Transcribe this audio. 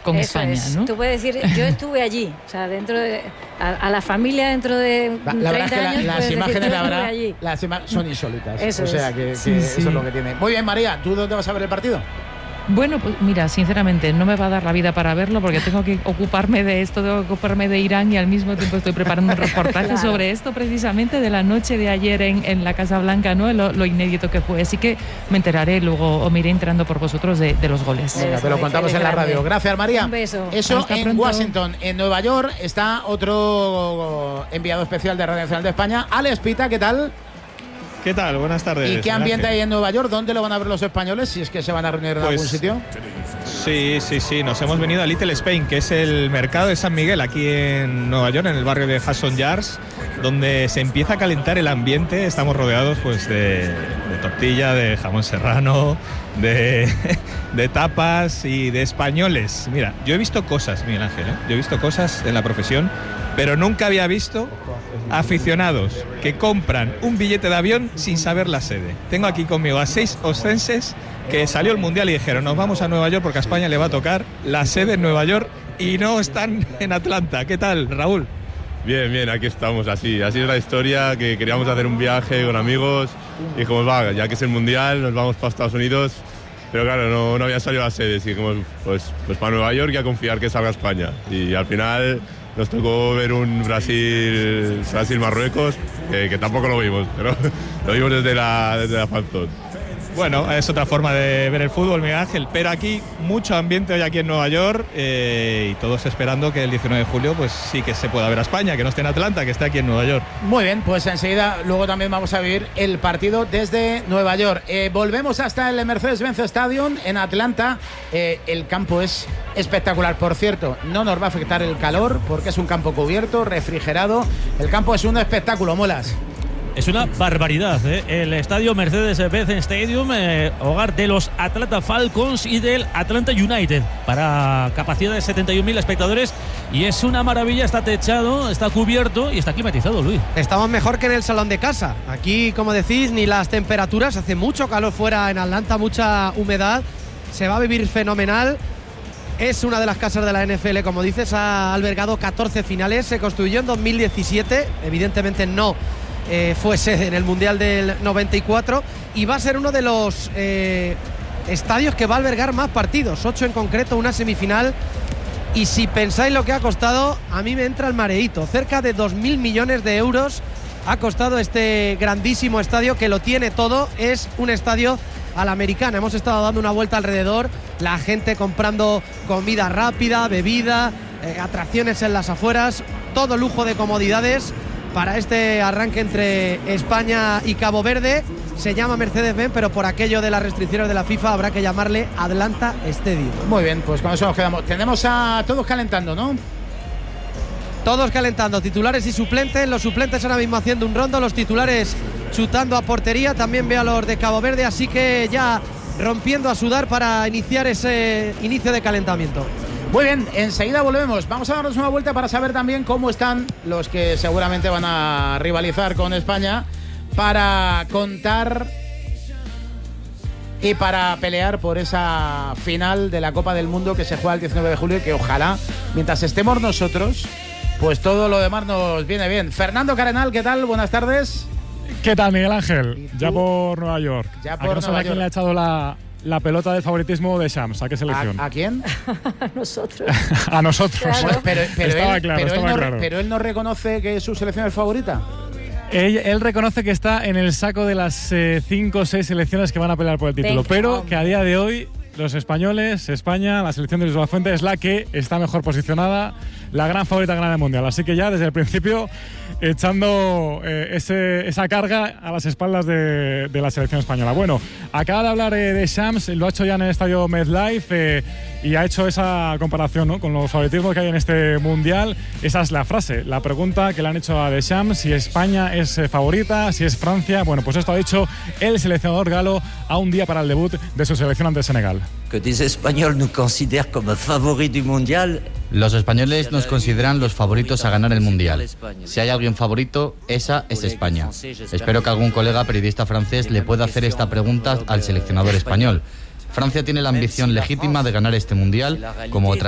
con España, ¿no? Tú puedes decir, yo estuve allí, o sea, dentro de a la familia dentro de 30 años. Las imágenes son insólitas. Eso que eso es lo que tiene. Muy bien, María, ¿tú dónde vas a ver el partido? Bueno, pues mira, sinceramente no me va a dar la vida para verlo porque tengo que ocuparme de esto, tengo que ocuparme de Irán y al mismo tiempo estoy preparando un reportaje sobre esto precisamente de la noche de ayer en la Casa Blanca, ¿no? Lo inédito que fue. Así que me enteraré luego o me iré enterando por vosotros de los goles. Venga, te lo contamos en la radio. Gracias, María. Un beso. Eso hasta en pronto. Washington. En Nueva York está otro enviado especial de Radio Nacional de España, Alex Pita, ¿qué tal? ¿Qué tal? Buenas tardes. ¿Y qué ambiente hay en Nueva York? ¿Dónde lo van a ver los españoles? Si es que se van a reunir en algún sitio. Sí. Nos hemos venido a Little Spain, que es el mercado de San Miguel, aquí en Nueva York, en el barrio de Hudson Yards, donde se empieza a calentar el ambiente. Estamos rodeados pues de tortilla, de jamón serrano, de tapas y de españoles. Mira, yo he visto cosas, Miguel Ángel, yo he visto cosas en la profesión, pero nunca había visto aficionados que compran un billete de avión sin saber la sede. Tengo aquí conmigo a 6 oscenses que salió el Mundial y dijeron, nos vamos a Nueva York porque a España le va a tocar la sede en Nueva York y no están en Atlanta. ¿Qué tal, Raúl? Bien, aquí estamos, así es la historia, que queríamos hacer un viaje con amigos y dijimos, va, ya que es el Mundial, nos vamos para Estados Unidos, pero claro, no había salido la sede, y dijimos, pues para Nueva York y a confiar que salga España. Y al final nos tocó ver un Brasil-Marruecos, que tampoco lo vimos, pero lo vimos desde la fanzone. Bueno, es otra forma de ver el fútbol, Miguel Ángel, pero aquí mucho ambiente hoy aquí en Nueva York y todos esperando que el 19 de julio pues sí que se pueda ver a España, que no esté en Atlanta, que esté aquí en Nueva York. Muy bien, pues enseguida luego también vamos a vivir el partido desde Nueva York. Volvemos hasta el Mercedes-Benz Stadium en Atlanta. El campo es espectacular, por cierto, no nos va a afectar el calor porque es un campo cubierto, refrigerado. El campo es un espectáculo, Molas. Es una barbaridad, ¿eh? El estadio Mercedes-Benz Stadium, hogar de los Atlanta Falcons y del Atlanta United, para capacidad de 71.000 espectadores, y es una maravilla. Está techado, está cubierto y está climatizado, Luis. Estamos mejor que en el salón de casa. Aquí, como decís, ni las temperaturas, hace mucho calor fuera en Atlanta, mucha humedad, se va a vivir fenomenal. Es una de las casas de la NFL, como dices, ha albergado 14 finales, se construyó en 2017, evidentemente no fue sede en el Mundial del 94 y va a ser uno de los estadios que va a albergar más partidos, 8 en concreto, una semifinal. Y si pensáis lo que ha costado, a mí me entra el mareíto. Cerca de 2.000 millones de euros ha costado este grandísimo estadio, que lo tiene todo. Es un estadio a la americana. Hemos estado dando una vuelta alrededor, la gente comprando comida rápida, bebida, atracciones en las afueras, todo lujo de comodidades para este arranque entre España y Cabo Verde. Se llama Mercedes-Benz, pero por aquello de las restricciones de la FIFA habrá que llamarle Atlanta Stadium. Muy bien, pues con eso nos quedamos. Tenemos a todos calentando, ¿no? Todos calentando, titulares y suplentes. Los suplentes ahora mismo haciendo un rondo, los titulares chutando a portería. También veo a los de Cabo Verde, así que ya rompiendo a sudar para iniciar ese inicio de calentamiento. Muy bien, enseguida volvemos. Vamos a darnos una vuelta para saber también cómo están los que seguramente van a rivalizar con España, para contar y para pelear por esa final de la Copa del Mundo que se juega el 19 de julio y que ojalá, mientras estemos nosotros, pues todo lo demás nos viene bien. Fernando Carenal, ¿qué tal? Buenas tardes. ¿Qué tal, Miguel Ángel? Ya por Nueva York. Ya por no sé a quién le ha echado la pelota del favoritismo de Shams. ¿A qué selección? ¿A quién? A nosotros. A nosotros. Claro. Pero estaba claro. Pero él no reconoce que su selección es favorita. Él reconoce que está en el saco de las 5 o 6 selecciones que van a pelear por el título, pero que a día de hoy los españoles, España, la selección de Luis de la Fuente es la que está mejor posicionada, la gran favorita a ganar el Mundial. Así que ya desde el principio echando esa carga a las espaldas de la selección española. Bueno, acaba de hablar de Shams, lo ha hecho ya en el estadio MetLife y ha hecho esa comparación, ¿no?, con los favoritismos que hay en este Mundial. Esa es la frase, la pregunta que le han hecho a Deschamps, si España es favorita, si es Francia. Bueno, pues esto ha dicho el seleccionador galo a un día para el debut de su selección ante Senegal. Que des Espagnols nous considèrent comme favoris du mondial. Los españoles nos consideran los favoritos a ganar el Mundial. Si hay alguien favorito, esa es España. Espero que algún colega periodista francés le pueda hacer esta pregunta al seleccionador español. Francia tiene la ambición legítima de ganar este Mundial, como otras